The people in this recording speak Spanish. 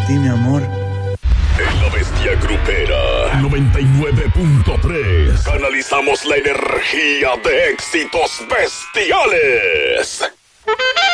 ti, mi amor. En la Bestia Grupera 99.3 canalizamos la energía de éxitos bestiales.